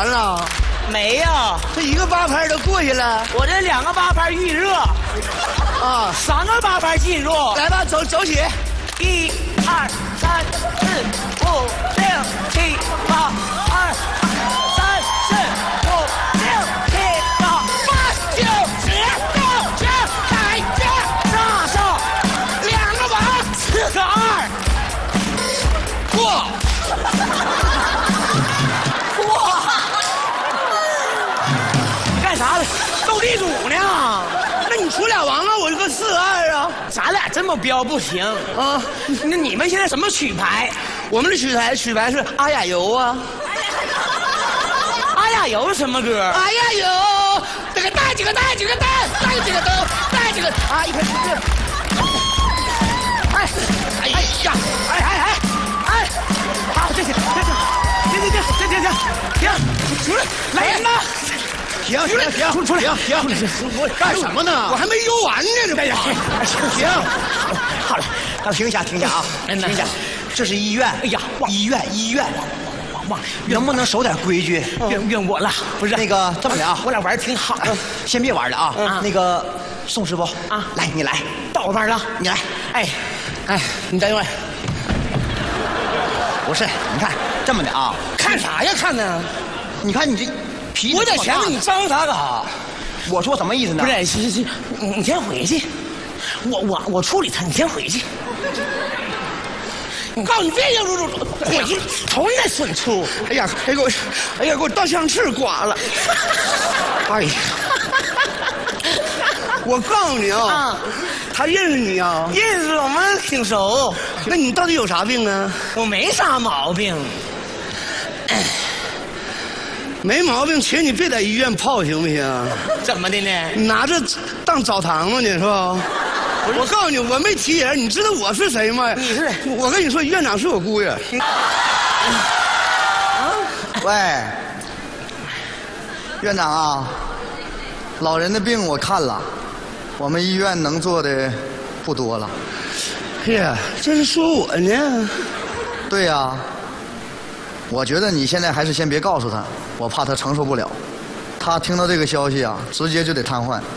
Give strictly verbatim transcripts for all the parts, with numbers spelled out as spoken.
完了？ 没有， 这一个八拍都过去了。 我这两个八拍预热， 啊， 三个八拍进入。 来吧，走走起。 一、二、三、四、五、六、七、八，二、三、四、五、六、七、八，八、九、十、十一、百、十、大上，两个八，四个二， 过。 过。你干啥呢？斗地主呢？ 那你出俩王啊，我这个四二啊。 咱俩这么标不行啊！ 那你们现在什么曲牌？ 我们的曲牌曲牌是阿雅游啊。 阿雅游什么歌？ 阿雅游，这个带几个带几个带带几个灯带几个啊！一开始这， 哎哎呀，哎哎哎哎，好，这行这行，行行行行行行行，出来来人呐！ 行行行， 出出来行行行，我干什么呢？我还没游完呢，这不。 行行，好了，好了， 停一下停一下啊，停一下，这是医院。 哎呀， 医院医院。 忘能不能守点规矩？ 怨怨我了，不是那个这么的啊， 我俩玩挺好， 先别玩了啊。那个宋师傅啊，来你来， 到我班了， 你来。 哎， 哎，你等一会儿。不是，你看这么的啊， 看啥呀看呢？ 你看你这脾气， 我在前面，你张啥干啥？ 我说什么意思呢？ 不是，是是是，你先回去，我我我处理他，你先回去。我告诉你，别要入入回去，瞅你那损出！ 哎呀，哎给我，哎呀给我倒枪翅刮了！哎呀，我告诉你啊， 啊他认识你啊？ 认识我们挺熟。 那你到底有啥病啊？ 我没啥毛病。 没毛病，请你别在医院泡行不行？ 怎么的呢？ 你拿这当澡堂子呢是吧？我告诉你，我没提人，你知道我是谁吗？ 你是？ 我跟你说，院长是我姑爷。 啊？ 喂，院长啊，老人的病我看了，我们医院能做的不多了。 哎呀，这是说我呢？ 对呀、啊，我觉得你现在还是先别告诉他，我怕他承受不了。他听到这个消息啊，直接就得瘫痪。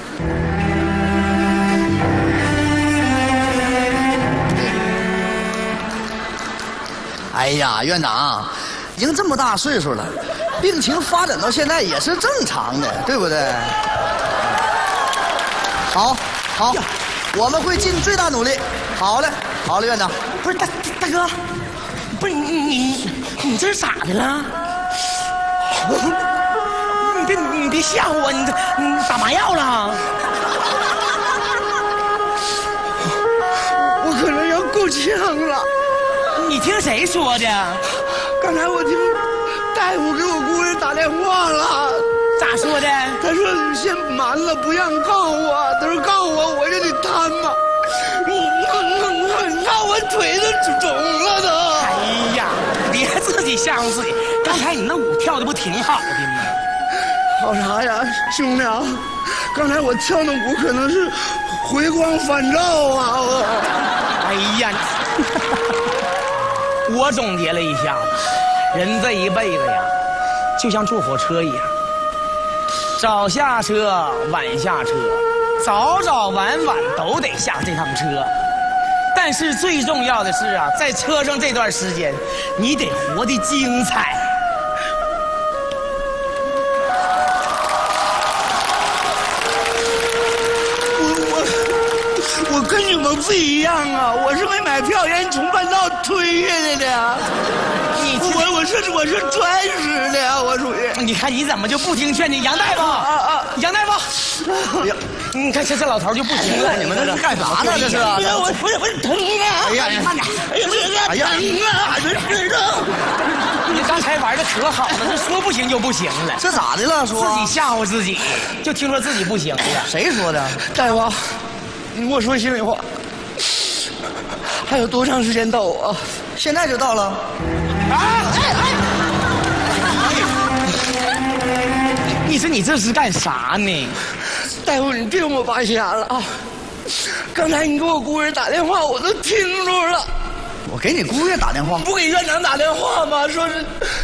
哎呀，院长，已经这么大岁数了，病情发展到现在也是正常的，对不对？好，好，我们会尽最大努力。好嘞，好嘞，院长。 不是大大哥，不是你你你这是咋的了？你别你别吓唬我，你你打麻药了？ 我可能要够呛了。 你听谁说的？ 刚才我听大夫给我姑爷打电话了。 咋说的？ 他说先瞒了，不让告我。他说告我，我就得瘫嘛。我我我我，你看我腿都肿了都。 哎呀，别自己吓唬自己。刚才你那舞跳的不挺好的吗？ 好啥呀，兄弟啊！刚才我跳那舞可能是回光返照啊！我。 哎呀，我总结了一下子，人这一辈子呀，就像坐火车一样，早下车，晚下车，早早晚晚都得下这趟车。但是最重要的是啊，在车上这段时间，你得活得精彩。 我跟你们不一样啊！我是没买票，人从半道推下来的。 你我我是我是专职的，我属于。 你看你怎么就不听劝你？杨大夫啊啊！杨大夫，你看这这老头就不行了，你们这是干啥呢？这是？ 我不是不是疼啊！ 哎呀，你慢点！ 哎呀，哎呀，疼啊！真是的。 你刚才玩的可好了，这说不行就不行了。 这咋的了？说自己吓唬自己，就听说自己不行了。 谁说的？ 大夫，你跟我说心里话，还有多长时间到啊？ 现在就到了。 啊！哎哎！你说你这是干啥呢？ 大夫，你别给我扒瞎了啊！刚才你给我姑爷打电话，我都听着了。 我给你姑爷打电话。 不给院长打电话吗？说是